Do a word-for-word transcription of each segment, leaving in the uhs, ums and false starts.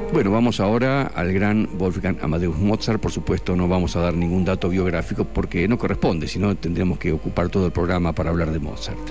Bueno, vamos ahora al gran Wolfgang Amadeus Mozart. Por supuesto, no vamos a dar ningún dato biográfico porque no corresponde, sino tendríamos que ocupar todo el programa para hablar de Mozart.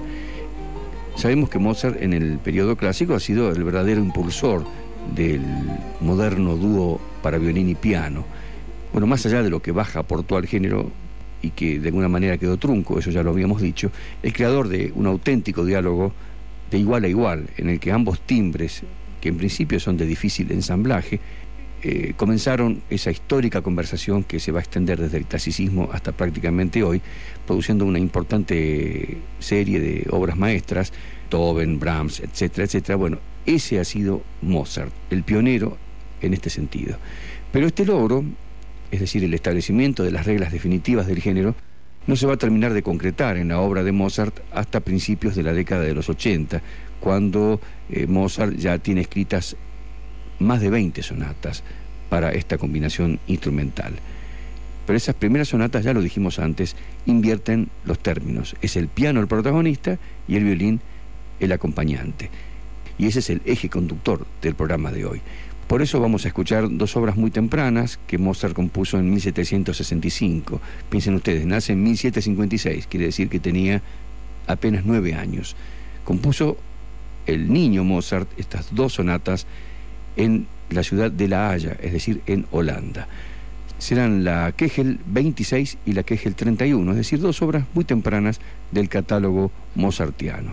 Sabemos que Mozart en el periodo clásico ha sido el verdadero impulsor del moderno dúo para violín y piano. Bueno, más allá de lo que Bach aportó al género y que de alguna manera quedó trunco, eso ya lo habíamos dicho, el creador de un auténtico diálogo de igual a igual, en el que ambos timbres, que en principio son de difícil ensamblaje, eh, comenzaron esa histórica conversación que se va a extender desde el clasicismo hasta prácticamente hoy, produciendo una importante serie de obras maestras, Beethoven, Brahms, etcétera, etcétera. Bueno, ese ha sido Mozart, el pionero en este sentido. Pero este logro, es decir, el establecimiento de las reglas definitivas del género, no se va a terminar de concretar en la obra de Mozart hasta principios de la década de los ochenta, cuando eh, Mozart ya tiene escritas más de veinte sonatas para esta combinación instrumental. Pero esas primeras sonatas, ya lo dijimos antes, invierten los términos. Es el piano el protagonista y el violín el acompañante. Y ese es el eje conductor del programa de hoy. Por eso vamos a escuchar dos obras muy tempranas que Mozart compuso en mil setecientos sesenta y cinco. Piensen ustedes, nace en mil setecientos cincuenta y seis, quiere decir que tenía apenas nueve años. Compuso el niño Mozart estas dos sonatas en la ciudad de La Haya, es decir, en Holanda. Serán la Kegel veintiséis y la Kegel treinta y uno, es decir, dos obras muy tempranas del catálogo mozartiano.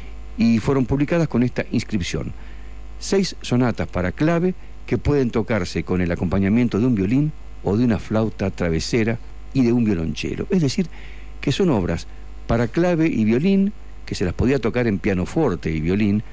Y fueron publicadas con esta inscripción: seis sonatas para clave que pueden tocarse con el acompañamiento de un violín o de una flauta travesera y de un violonchelo. Es decir, que son obras para clave y violín, que se las podía tocar en pianoforte y violín,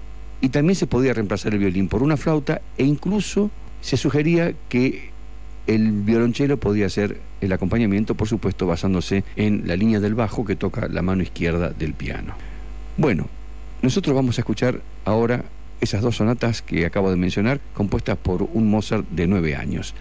y también se podía reemplazar el violín por una flauta, e incluso se sugería que el violonchelo podía ser el acompañamiento, por supuesto basándose en la línea del bajo que toca la mano izquierda del piano. Bueno, nosotros vamos a escuchar ahora esas dos sonatas que acabo de mencionar, compuestas por un Mozart de nueve años.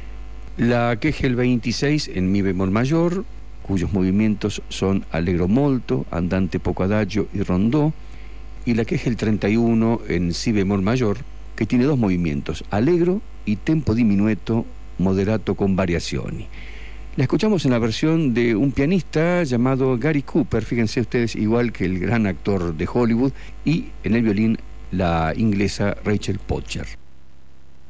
La Kegel veintiséis en mi bemol mayor, cuyos movimientos son allegro molto, andante poco adagio y rondó, y la Kegel treinta y uno en si bemol mayor, que tiene dos movimientos, allegro y tempo diminueto moderato con variazioni. La escuchamos en la versión de un pianista llamado Gary Cooper, fíjense ustedes, igual que el gran actor de Hollywood, y en el violín la inglesa Rachel Pocher.